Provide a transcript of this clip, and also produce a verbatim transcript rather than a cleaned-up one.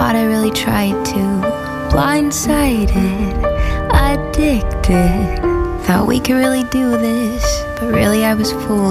thought I really tried to. Blindsided, addicted. Thought we could really do this, but really I was foolish.